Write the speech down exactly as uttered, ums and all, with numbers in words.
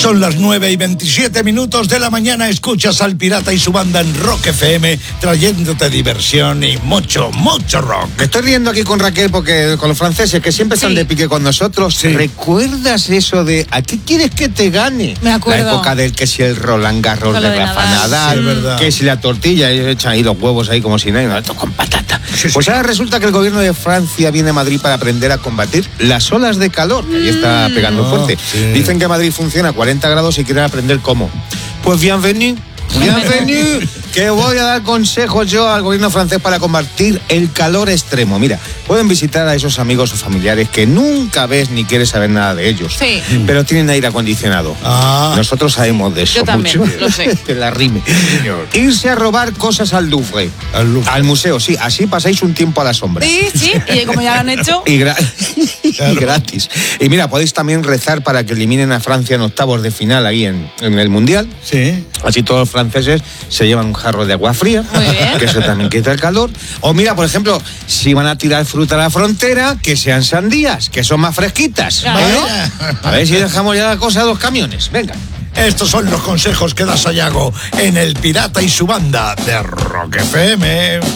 Son las nueve y veintisiete minutos de la mañana. Escuchas al Pirata y su banda en Rock F M, trayéndote diversión y mucho, mucho rock. Me estoy riendo aquí con Raquel porque con los franceses que siempre están Sí. de pique con nosotros. Sí. ¿Recuerdas eso de a qué quieres que te gane? Me acuerdo. La época del que si el Roland Garros Con de lo de Rafa Nadal. Nadal, Sí, es verdad. que si la tortilla, y echan ahí los huevos ahí como si nada, esto con patata. Sí, sí. Pues ahora resulta que el gobierno de Francia viene a Madrid para aprender a combatir las olas de calor, que ahí está pegando Ah, fuerte. sí. Dicen que Madrid funciona a cuarenta grados y quieren aprender cómo. Pues bienvenido. Bienvenido, que voy a dar consejos yo al gobierno francés para combatir el calor extremo. Mira, pueden visitar a esos amigos o familiares que nunca ves ni quieres saber nada de ellos, Sí. pero tienen aire acondicionado. Ah. Nosotros sabemos de eso Yo también, mucho. lo sé. De la rime. Irse a robar cosas al Louvre. Al Louvre. Al museo, sí, así pasáis un tiempo a la sombra. Sí, sí, y como ya lo han hecho. Y, gra- y Claro. gratis. Y mira, podéis también rezar para que eliminen a Francia en octavos de final ahí en, en el Mundial. Sí. Así todos los franceses se llevan un jarro de agua fría, Muy bien. que eso también quita el calor. O mira, por ejemplo, si van a tirar fruta a la frontera, que sean sandías, que son más fresquitas. Claro. ¿Eh? A ver si dejamos ya la cosa a dos camiones. Venga. Estos son los consejos que da Sayago en El Pirata y su banda de Rock F M.